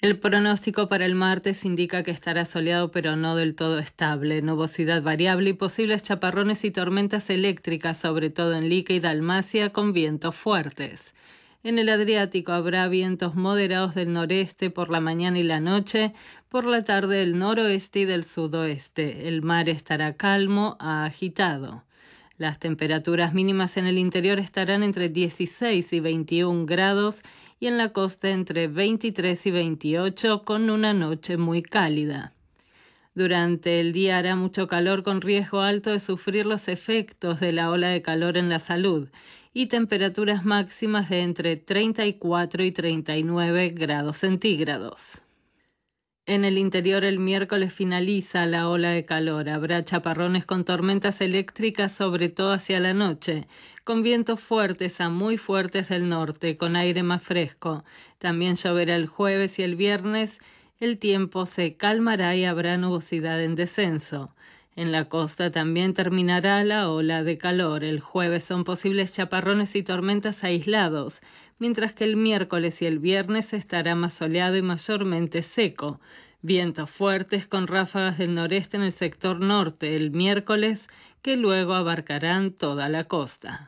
El pronóstico para el martes indica que estará soleado pero no del todo estable, nubosidad variable y posibles chaparrones y tormentas eléctricas, sobre todo en Lica y Dalmacia, con vientos fuertes. En el Adriático habrá vientos moderados del noreste por la mañana y la noche, por la tarde del noroeste y del sudoeste. El mar estará calmo a agitado. Las temperaturas mínimas en el interior estarán entre 16 y 21 grados y en la costa entre 23 y 28, con una noche muy cálida. Durante el día hará mucho calor con riesgo alto de sufrir los efectos de la ola de calor en la salud y temperaturas máximas de entre 34 y 39 grados centígrados. En el interior el miércoles finaliza la ola de calor. Habrá chaparrones con tormentas eléctricas, sobre todo hacia la noche, con vientos fuertes a muy fuertes del norte, con aire más fresco. También lloverá el jueves y el viernes. El tiempo se calmará y habrá nubosidad en descenso. En la costa también terminará la ola de calor. El jueves son posibles chaparrones y tormentas aislados, mientras que el miércoles y el viernes estará más soleado y mayormente seco. Vientos fuertes con ráfagas del noreste en el sector norte el miércoles, que luego abarcarán toda la costa.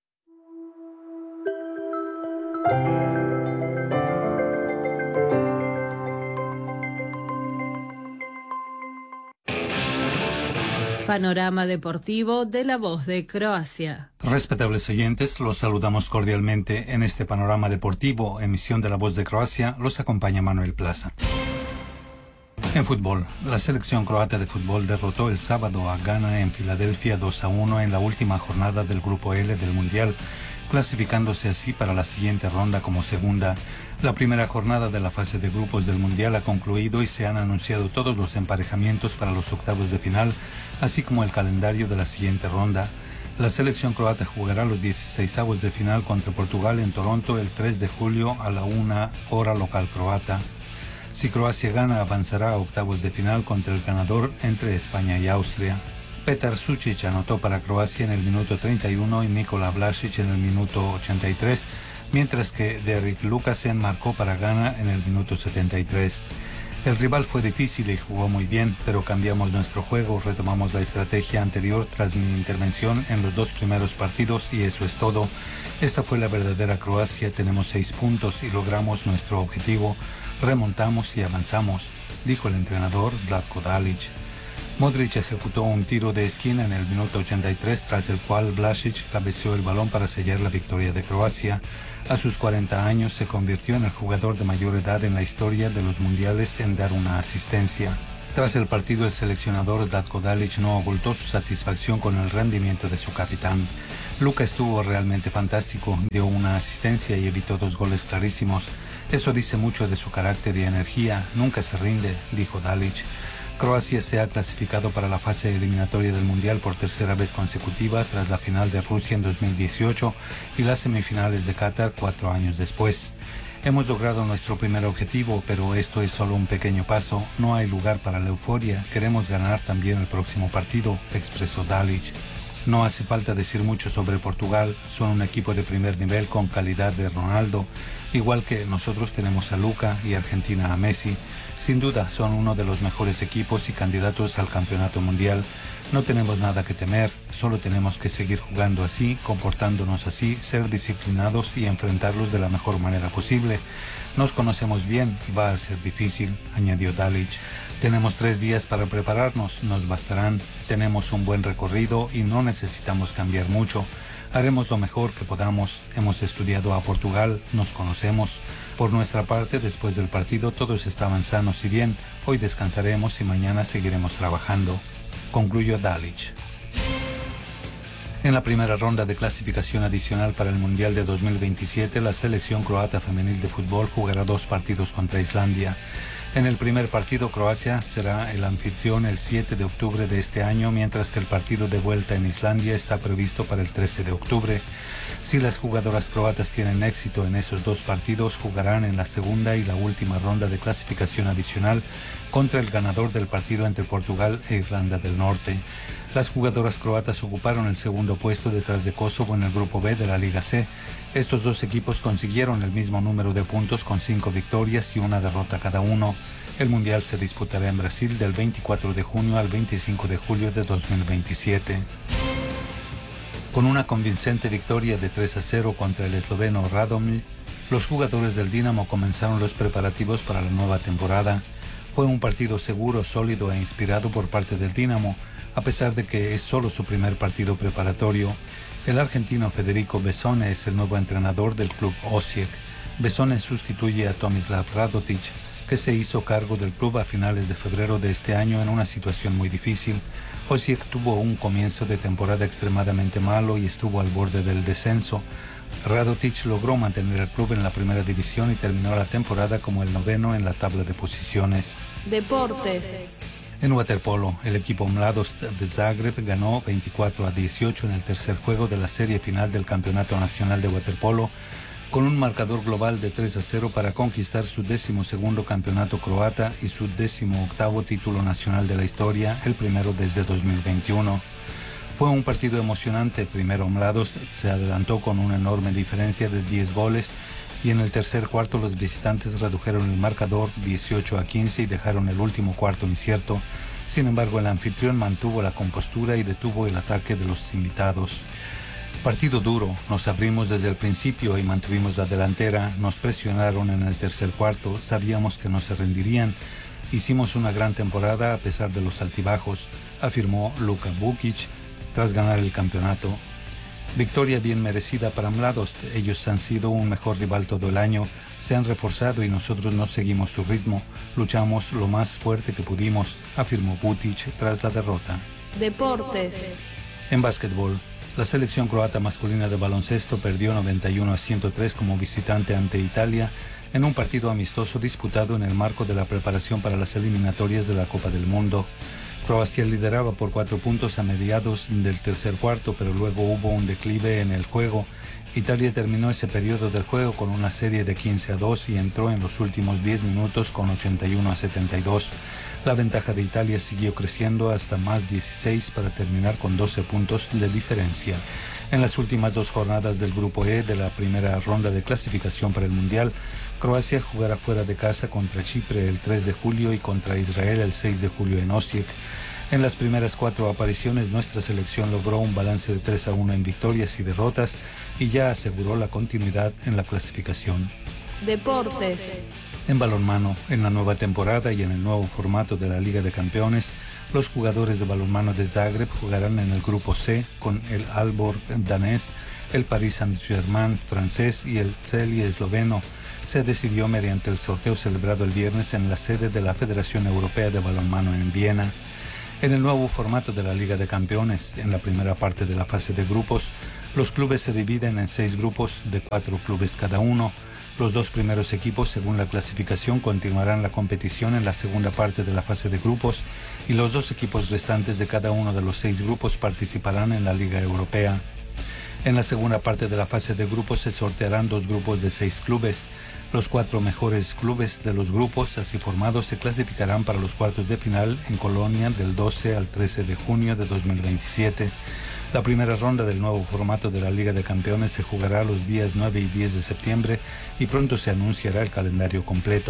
Panorama deportivo de La Voz de Croacia. Respetables oyentes, los saludamos cordialmente. En este panorama deportivo, emisión de La Voz de Croacia, los acompaña Manuel Plaza. En fútbol, la selección croata de fútbol derrotó el sábado a Ghana en Filadelfia 2-1 en la última jornada del Grupo L del Mundial, clasificándose así para la siguiente ronda como segunda. La primera jornada de la fase de grupos del Mundial ha concluido y se han anunciado todos los emparejamientos para los octavos de final, así como el calendario de la siguiente ronda. La selección croata jugará los 16avos de final contra Portugal en Toronto el 3 de julio a la 1 hora local croata. Si Croacia gana, avanzará a octavos de final contra el ganador entre España y Austria. Petar Sučić anotó para Croacia en el minuto 31 y Nikola Vlašić en el minuto 83, mientras que Derrick Lukasen marcó para Ghana en el minuto 73. El rival fue difícil y jugó muy bien, pero cambiamos nuestro juego, retomamos la estrategia anterior tras mi intervención en los dos primeros partidos y eso es todo. Esta fue la verdadera Croacia, tenemos 6 puntos y logramos nuestro objetivo, remontamos y avanzamos, dijo el entrenador Zlatko Dalić. Modrić ejecutó un tiro de esquina en el minuto 83, tras el cual Vlašić cabeceó el balón para sellar la victoria de Croacia. A sus 40 años se convirtió en el jugador de mayor edad en la historia de los mundiales en dar una asistencia. Tras el partido, el seleccionador Zlatko Dalić no ocultó su satisfacción con el rendimiento de su capitán. Luka estuvo realmente fantástico, dio una asistencia y evitó 2 goles clarísimos. Eso dice mucho de su carácter y energía, nunca se rinde, dijo Dalić. Croacia se ha clasificado para la fase eliminatoria del Mundial por tercera vez consecutiva tras la final de Rusia en 2018 y las semifinales de Qatar 4 años después. Hemos logrado nuestro primer objetivo, pero esto es solo un pequeño paso, no hay lugar para la euforia, queremos ganar también el próximo partido, expresó Dalić. No hace falta decir mucho sobre Portugal, son un equipo de primer nivel con calidad de Ronaldo, igual que nosotros tenemos a Luka y Argentina a Messi. Sin duda son uno de los mejores equipos y candidatos al campeonato mundial. No tenemos nada que temer, solo tenemos que seguir jugando así, comportándonos así, ser disciplinados y enfrentarlos de la mejor manera posible. Nos conocemos bien y va a ser difícil, añadió Dalić. Tenemos 3 días para prepararnos, nos bastarán, tenemos un buen recorrido y no necesitamos cambiar mucho. Haremos lo mejor que podamos, hemos estudiado a Portugal, nos conocemos. Por nuestra parte, después del partido todos estaban sanos y bien, hoy descansaremos y mañana seguiremos trabajando, concluyó Dalić. En la primera ronda de clasificación adicional para el Mundial de 2027, la selección croata femenil de fútbol jugará 2 partidos contra Islandia. En el primer partido, Croacia será el anfitrión el 7 de octubre de este año, mientras que el partido de vuelta en Islandia está previsto para el 13 de octubre. Si las jugadoras croatas tienen éxito en esos 2 partidos, jugarán en la segunda y la última ronda de clasificación adicional contra el ganador del partido entre Portugal e Irlanda del Norte. Las jugadoras croatas ocuparon el segundo puesto detrás de Kosovo en el grupo B de la Liga C. Estos dos equipos consiguieron el mismo número de puntos con 5 victorias y una derrota cada uno. El Mundial se disputará en Brasil del 24 de junio al 25 de julio de 2027. Con una convincente victoria de 3-0 contra el esloveno Radomir, los jugadores del Dinamo comenzaron los preparativos para la nueva temporada. Fue un partido seguro, sólido e inspirado por parte del Dinamo, a pesar de que es solo su primer partido preparatorio. El argentino Federico Bessone es el nuevo entrenador del club Osijek. Bessone sustituye a Tomislav Radotić, que se hizo cargo del club a finales de febrero de este año en una situación muy difícil. Osijek tuvo un comienzo de temporada extremadamente malo y estuvo al borde del descenso. Radotić logró mantener el club en la primera división y terminó la temporada como el 9º en la tabla de posiciones. Deportes. En waterpolo, el equipo Mladost de Zagreb ganó 24-18 en el tercer juego de la serie final del Campeonato Nacional de Waterpolo, con un marcador global de 3-0 para conquistar su 12º campeonato croata y su 18º título nacional de la historia, el primero desde 2021. Fue un partido emocionante. Primero Mladost se adelantó con una enorme diferencia de 10 goles y en el tercer cuarto los visitantes redujeron el marcador 18-15 y dejaron el último cuarto incierto. Sin embargo, el anfitrión mantuvo la compostura y detuvo el ataque de los invitados. Partido duro, nos abrimos desde el principio y mantuvimos la delantera, nos presionaron en el tercer cuarto, sabíamos que no se rendirían. Hicimos una gran temporada a pesar de los altibajos, afirmó Luka Vukic tras ganar el campeonato. Victoria bien merecida para Mladost. Ellos han sido un mejor rival todo el año, se han reforzado y nosotros no seguimos su ritmo. Luchamos lo más fuerte que pudimos, afirmó Vukic tras la derrota. Deportes. En básquetbol, la selección croata masculina de baloncesto perdió 91-103 como visitante ante Italia en un partido amistoso disputado en el marco de la preparación para las eliminatorias de la Copa del Mundo. Croacia lideraba por 4 puntos a mediados del tercer cuarto, pero luego hubo un declive en el juego. Italia terminó ese periodo del juego con una serie de 15-2 y entró en los últimos 10 minutos con 81-72. La ventaja de Italia siguió creciendo hasta más 16 para terminar con 12 puntos de diferencia. En las últimas 2 jornadas del Grupo E de la primera ronda de clasificación para el Mundial, Croacia jugará fuera de casa contra Chipre el 3 de julio y contra Israel el 6 de julio en Osijek. En las primeras 4 apariciones, nuestra selección logró un balance de 3-1 en victorias y derrotas y ya aseguró la continuidad en la clasificación. Deportes. En balonmano, en la nueva temporada y en el nuevo formato de la Liga de Campeones, los jugadores de balonmano de Zagreb jugarán en el grupo C con el Aalborg danés, el Paris Saint-Germain francés y el Celje esloveno. Se decidió mediante el sorteo celebrado el viernes en la sede de la Federación Europea de Balonmano en Viena. En el nuevo formato de la Liga de Campeones, en la primera parte de la fase de grupos, los clubes se dividen en 6 grupos de 4 clubes cada uno. Los 2 primeros equipos, según la clasificación, continuarán la competición en la segunda parte de la fase de grupos y los 2 equipos restantes de cada uno de los 6 grupos participarán en la Liga Europea. En la segunda parte de la fase de grupos se sortearán 2 grupos de 6 clubes. Los 4 mejores clubes de los grupos así formados se clasificarán para los cuartos de final en Colonia del 12 al 13 de junio de 2027. La primera ronda del nuevo formato de la Liga de Campeones se jugará los días 9 y 10 de septiembre y pronto se anunciará el calendario completo.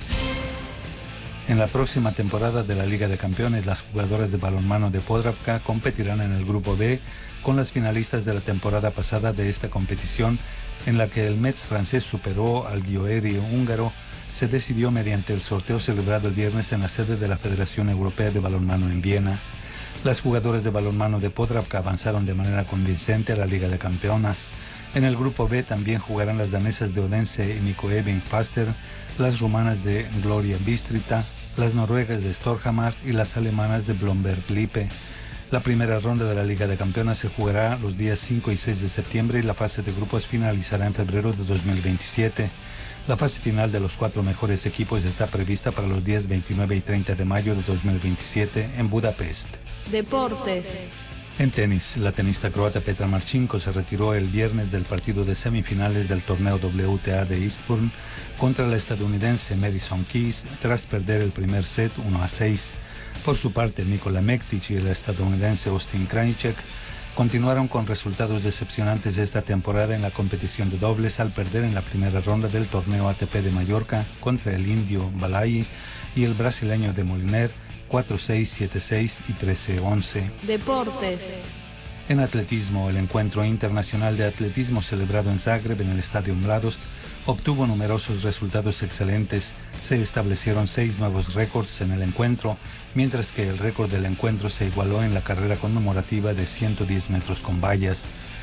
En la próxima temporada de la Liga de Campeones, las jugadoras de balonmano de Podravka competirán en el Grupo B con las finalistas de la temporada pasada de esta competición, en la que el Metz francés superó al Győri húngaro. Se decidió mediante el sorteo celebrado el viernes en la sede de la Federación Europea de Balonmano en Viena. Las jugadoras de balonmano de Podravka avanzaron de manera convincente a la Liga de Campeonas. En el Grupo B también jugarán las danesas de Odense y Nykøbing Falster, las rumanas de Gloria Bistrita, las noruegas de Storhamar y las alemanas de Blomberg Lippe. La primera ronda de la Liga de Campeonas se jugará los días 5 y 6 de septiembre y la fase de grupos finalizará en febrero de 2027. La fase final de los 4 mejores equipos está prevista para los días 29 y 30 de mayo de 2027 en Budapest. Deportes. En tenis, la tenista croata Petra Marchenko se retiró el viernes del partido de semifinales del torneo WTA de Eastbourne contra la estadounidense Madison Keys tras perder el primer set 1-6. Por su parte, Nikola Mektić y el estadounidense Austin Krajicek continuaron con resultados decepcionantes esta temporada en la competición de dobles al perder en la primera ronda del torneo ATP de Mallorca contra el indio Balai y el brasileño de Moliner 4-6, 7-6 y 13-11. Deportes. En atletismo, el encuentro internacional de atletismo celebrado en Zagreb en el Estadio Mladost obtuvo numerosos resultados excelentes. Se establecieron 6 nuevos récords en el encuentro, mientras que el récord del encuentro se igualó en la carrera conmemorativa de 110 metros con vallas.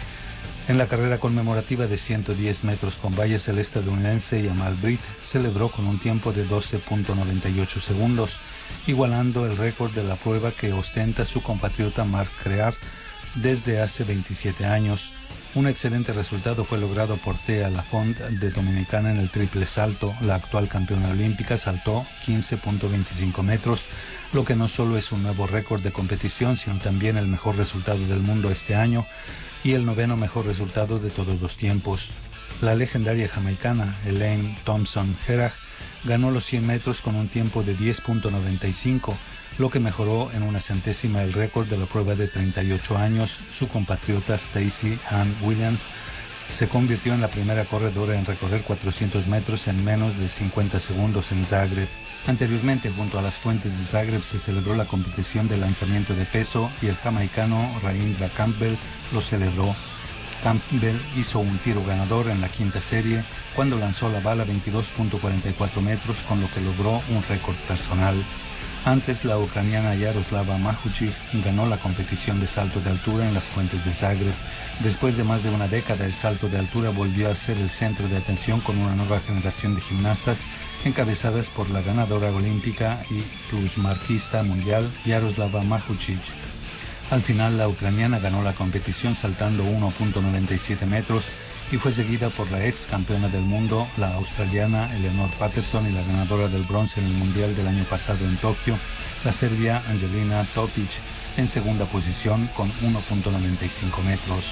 En la carrera conmemorativa de 110 metros con vallas, el estadounidense Jamal Britt celebró con un tiempo de 12.98 segundos, igualando el récord de la prueba que ostenta su compatriota Marc Crear desde hace 27 años. Un excelente resultado fue logrado por Thea Lafont de Dominicana en el triple salto. La actual campeona olímpica saltó 15.25 metros, lo que no solo es un nuevo récord de competición, sino también el mejor resultado del mundo este año y el 9º mejor resultado de todos los tiempos. La legendaria jamaicana Elaine Thompson-Herah ganó los 100 metros con un tiempo de 10.95, lo que mejoró en una centésima el récord de la prueba de 38 años. Su compatriota Stacey Ann Williams se convirtió en la primera corredora en recorrer 400 metros en menos de 50 segundos en Zagreb. Anteriormente, junto a las fuentes de Zagreb, se celebró la competición de lanzamiento de peso y el jamaicano Raindra Campbell lo celebró. Campbell hizo un tiro ganador en la quinta serie cuando lanzó la bala 22.44 metros, con lo que logró un récord personal. Antes, la ucraniana Yaroslava Mahuchik ganó la competición de salto de altura en las fuentes de Zagreb. Después de más de una década, el salto de altura volvió a ser el centro de atención con una nueva generación de gimnastas encabezadas por la ganadora olímpica y plusmarquista mundial Yaroslava Mahuchik. Al final, la ucraniana ganó la competición saltando 1.97 metros y fue seguida por la ex campeona del mundo, la australiana Eleanor Patterson, y la ganadora del bronce en el Mundial del año pasado en Tokio, la serbia Angelina Topic, en segunda posición con 1.95 metros.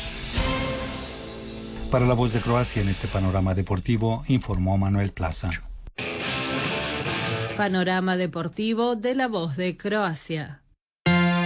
Para La Voz de Croacia, en este panorama deportivo, informó Manuel Plaza. Panorama deportivo de La Voz de Croacia.